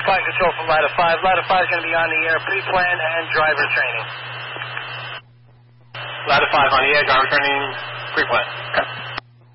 Flight control from Ladder 5. Ladder 5 is going to be on the air, pre-plan and driver training. Ladder 5 on the air, driver training, pre-plan. Okay.